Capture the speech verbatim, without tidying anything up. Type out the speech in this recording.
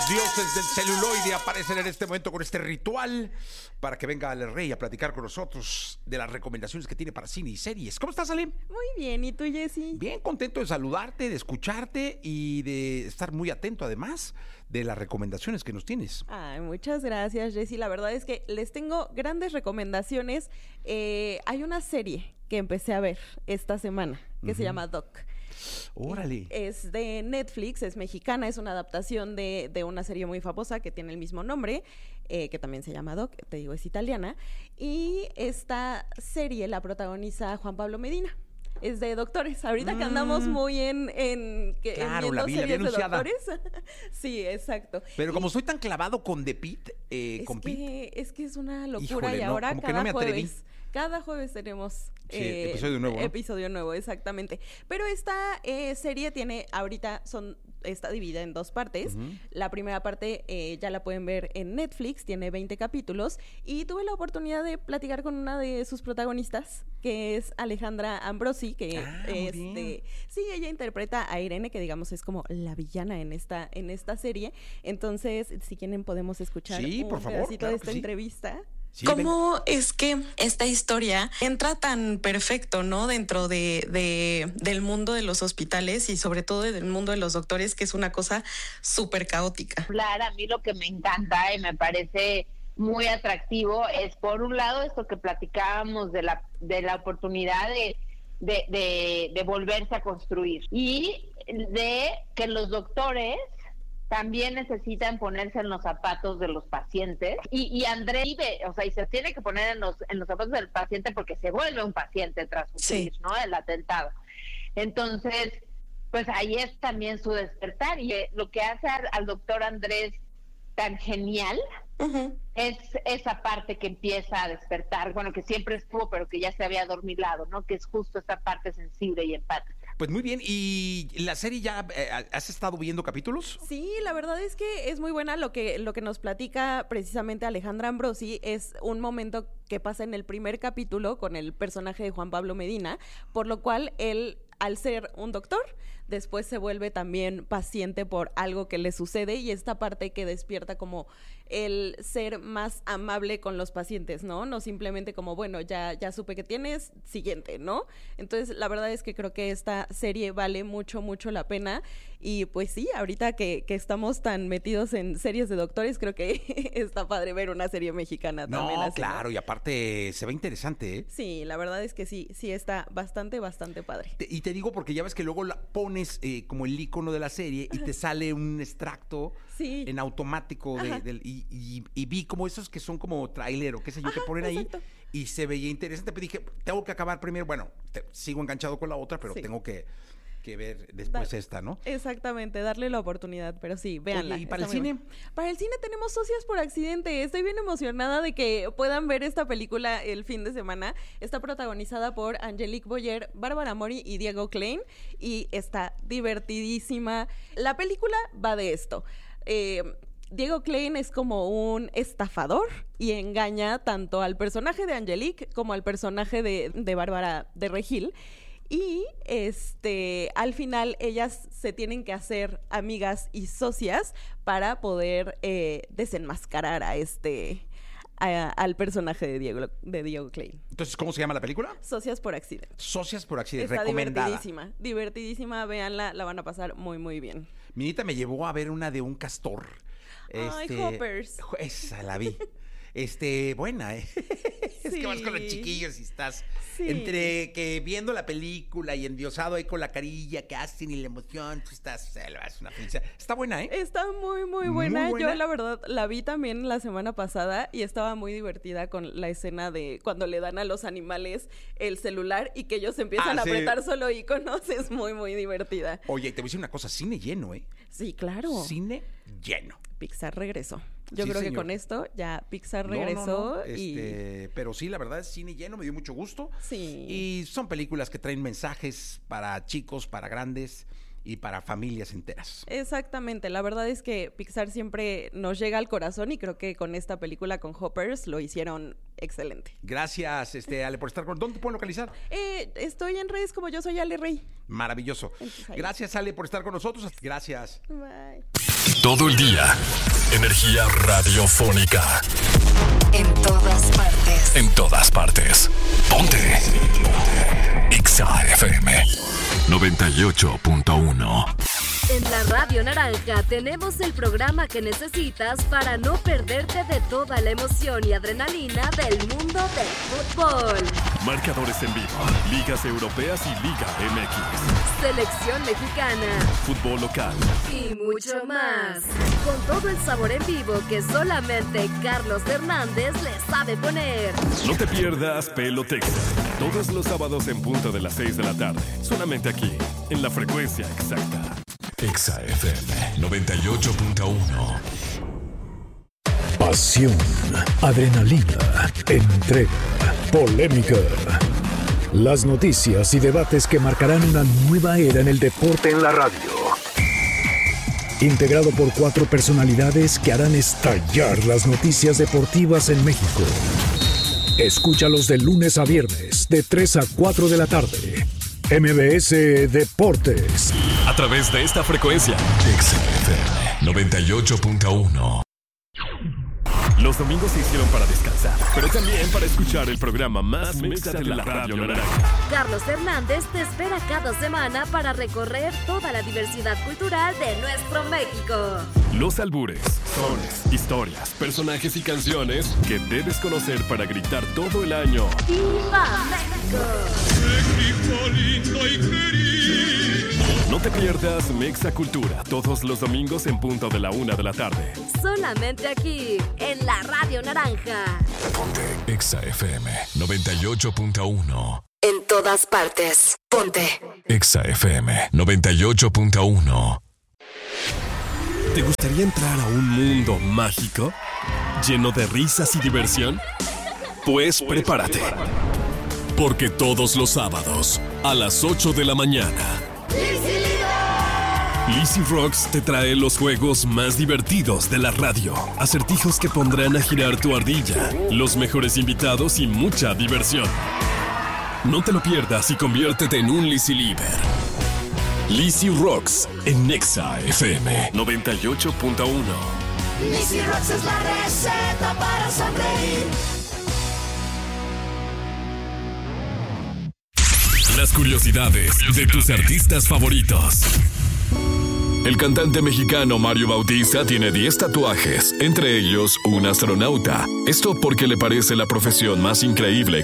Los dioses del celuloide aparecen en este momento con este ritual para que venga el rey a platicar con nosotros de las recomendaciones que tiene para cine y series. ¿Cómo estás, Ale? Muy bien, ¿y tú, Jessy? Bien, contento de saludarte, de escucharte y de estar muy atento, además, de las recomendaciones que nos tienes. Ay, muchas gracias, Jessy. La verdad es que les tengo grandes recomendaciones. Eh, hay una serie que empecé a ver esta semana que uh-huh. se llama Doc. Órale. Es de Netflix, es mexicana, es una adaptación de, de una serie muy famosa que tiene el mismo nombre, eh, que también se llama Doc, te digo, es italiana. Y esta serie la protagoniza Juan Pablo Medina. Es de doctores. Ahorita mm. que andamos muy en, en, que, claro, en viendo la vi, series la vi de anunciada. doctores. Sí, exacto. Pero como y, soy tan clavado con The Pitt, eh, es con que, Pitt. Es que es una locura. Híjole, y no, ahora como que cada no me atreví. jueves, cada jueves tenemos sí, eh, episodio nuevo, ¿no? Episodio nuevo, exactamente. Pero esta eh, serie tiene, ahorita son, está dividida en dos partes. Uh-huh. La primera parte eh, ya la pueden ver en Netflix, tiene veinte capítulos. Y tuve la oportunidad de platicar con una de sus protagonistas, que es Alejandra Ambrosi, que ah, es de, sí, ella interpreta a Irene, que digamos es como la villana en esta, en esta serie. Entonces, si quieren podemos escuchar sí, un por favor, pedacito claro de esta sí. entrevista. Sí, ¿Cómo ven? Es que esta historia entra tan perfecto, ¿no? Dentro de, de del mundo de los hospitales y sobre todo del mundo de los doctores, que es una cosa súper caótica. Claro, a mí lo que me encanta y me parece muy atractivo es, por un lado, esto que platicábamos de la, de la oportunidad de, de, de, de volverse a construir y de que los doctores también necesitan ponerse en los zapatos de los pacientes y, y André vive, o sea, y se tiene que poner en los, en los zapatos del paciente porque se vuelve un paciente tras sufrir, sí. ¿no? El atentado. Entonces, pues ahí es también su despertar y eh, lo que hace al, al doctor Andrés tan genial uh-huh. es esa parte que empieza a despertar, bueno, que siempre estuvo, pero que ya se había adormilado, ¿no? Que es justo esa parte sensible y empática. Pues muy bien, ¿y la serie ya eh, has estado viendo capítulos? Sí, la verdad es que es muy buena. Lo que, lo que nos platica precisamente Alejandra Ambrosi es un momento que pasa en el primer capítulo con el personaje de Juan Pablo Medina, por lo cual él, al ser un doctor, después se vuelve también paciente por algo que le sucede y esta parte que despierta como el ser más amable con los pacientes, ¿no? No simplemente como, bueno, ya, ya supe que tienes, siguiente, ¿no? Entonces, la verdad es que creo que esta serie vale mucho, mucho la pena y pues sí, ahorita que, que estamos tan metidos en series de doctores, creo que está padre ver una serie mexicana no, también. Así, claro, ¿no? Y aparte se ve interesante, ¿eh? Sí, la verdad es que sí, sí está bastante, bastante padre. Te, y te digo porque ya ves que luego la pones eh, como el icono de la serie y te sale un extracto sí. en automático de, del, y, y, y vi como esos que son como trailer o qué sé yo, Ajá, que ponen exacto. ahí y se veía interesante, pero dije, tengo que acabar primero, bueno, te, sigo enganchado con la otra, pero sí. tengo que, que ver después da, esta, ¿no? Exactamente, darle la oportunidad, pero sí, véanla. Oye, ¿y para el cine? Buena. Para el cine tenemos Socias por Accidente. Estoy bien emocionada de que puedan ver esta película el fin de semana. Está protagonizada por Angelique Boyer, Bárbara Mori y Diego Klein y está divertidísima. La película va de esto. Eh... Diego Klein es como un estafador y engaña tanto al personaje de Angelique como al personaje de, de Bárbara de Regil. Y este al final ellas se tienen que hacer amigas y socias para poder eh, desenmascarar a este a, al personaje de Diego de Diego Klein. Entonces, ¿cómo se llama la película? Socias por Accidente. Socias por Accidente, está recomendada. Divertidísima, divertidísima, véanla, la van a pasar muy muy bien. Minita me llevó a ver una de un castor. Ay, este, Hoppers. Esa la vi. Este, buena, ¿eh? Es sí. que vas con los chiquillos y estás sí. entre que viendo la película y endiosado ahí con la carilla que hacen y la emoción, tú estás, es una felicidad. Está buena, ¿eh? Está muy, muy buena. muy buena. Yo, la verdad, la vi también la semana pasada y estaba muy divertida con la escena de cuando le dan a los animales el celular y que ellos empiezan ah, a sí. apretar solo iconos. Es muy, muy divertida. Oye, te voy a decir una cosa, cine lleno, ¿eh? Sí, claro. Cine lleno. Pixar regresó. Yo sí, creo señor. que con esto ya Pixar regresó. No, no, no. Este, y... Pero sí, la verdad es cine lleno, me dio mucho gusto. Sí. Y son películas que traen mensajes para chicos, para grandes y para familias enteras. Exactamente, la verdad es que Pixar siempre nos llega al corazón y creo que con esta película, con Hoppers, lo hicieron excelente. Gracias, este, Ale, por estar con... ¿Dónde te pueden localizar? Eh, estoy en redes como Yo Soy Ale Rey. Maravilloso. Gracias, Ale, por estar con nosotros. Gracias. Bye. Todo el día. Energía radiofónica. En todas partes. En todas partes. Ponte. Exa F M noventa y ocho punto uno. En la Radio Naranja tenemos el programa que necesitas para no perderte de toda la emoción y adrenalina del mundo del fútbol. Marcadores en vivo, ligas europeas y Liga M X. Selección mexicana. Fútbol local. Y mucho más. Con todo el sabor en vivo que solamente Carlos Hernández le sabe poner. No te pierdas Pelotexa. Todos los sábados en punto de las seis de la tarde. Solamente aquí, en la frecuencia exacta. Exa F M noventa y ocho punto uno. Pasión, adrenalina, entrega, polémica. Las noticias y debates que marcarán una nueva era en el deporte en la radio. Integrado por cuatro personalidades que harán estallar las noticias deportivas en México. Escúchalos de lunes a viernes, de tres a cuatro de la tarde. M B S Deportes. A través de esta frecuencia. Exa F M noventa y ocho punto uno. Los domingos se hicieron para descansar, pero también para escuchar el programa más mexa de la Radio Naranja. Carlos Hernández te espera cada semana para recorrer toda la diversidad cultural de nuestro México. Los albures, sones, historias, personajes y canciones que debes conocer para gritar todo el año. ¡Viva México! México lindo y querido. No te pierdas Mexa Cultura todos los domingos en punto de la una de la tarde. Solamente aquí, en la Radio Naranja. Ponte Exa F M noventa y ocho punto uno. En todas partes. Ponte Exa F M noventa y ocho punto uno. ¿Te gustaría entrar a un mundo mágico? ¿Lleno de risas y diversión? Pues prepárate. Porque todos los sábados, a las ocho de la mañana, Lizzy Rocks te trae los juegos más divertidos de la radio. Acertijos que pondrán a girar tu ardilla, los mejores invitados y mucha diversión. No te lo pierdas y conviértete en un Lizzy Liver. Lizzy Rocks en Exa F M noventa y ocho punto uno. Lizzy Rocks es la receta para sonreír. Las curiosidades de tus artistas favoritos. El cantante mexicano Mario Bautista tiene diez tatuajes, entre ellos un astronauta. Esto porque le parece la profesión más increíble